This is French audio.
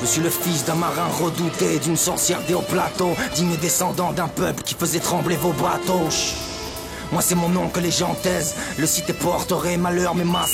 Je suis le fils d'un marin redouté, d'une sorcière des hauts plateaux, digne descendant d'un peuple qui faisait trembler vos bateaux. Chut. Moi c'est mon nom que les gens taisent. Le cité porterait malheur mais ma